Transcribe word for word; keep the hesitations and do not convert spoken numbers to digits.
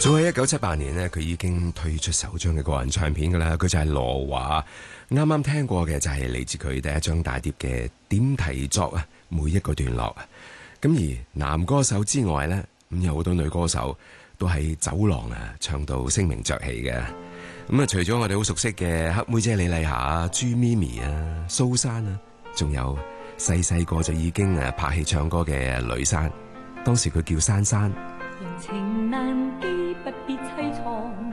早喺一九七八年呢，佢已經推出首張嘅個人唱片噶啦，佢就係羅華。啱啱聽過嘅就係嚟自佢第一張大碟嘅點題作啊，每一個段落啊。咁而男歌手之外呢，咁有好多女歌手都喺走廊啊唱到聲名鵲起嘅。咁啊，除咗我哋好熟悉嘅黑妹姐李麗霞、朱咪咪啊、蘇珊啊，仲有細細個就已經誒拍戲唱歌嘅呂珊，當時佢叫珊珊。 人情難記，不必凄愴。